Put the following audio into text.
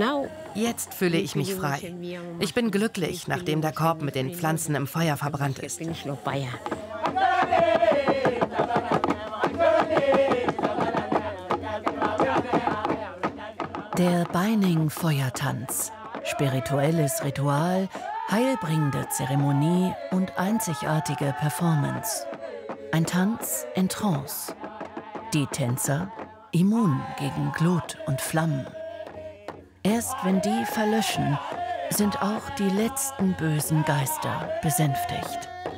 Jetzt fühle ich mich frei. Ich bin glücklich, nachdem der Korb mit den Pflanzen im Feuer verbrannt ist. Der Beining-Feuertanz. Spirituelles Ritual, heilbringende Zeremonie und einzigartige Performance. Ein Tanz in Trance. Die Tänzer immun gegen Glut und Flammen. Erst wenn die verlöschen, sind auch die letzten bösen Geister besänftigt.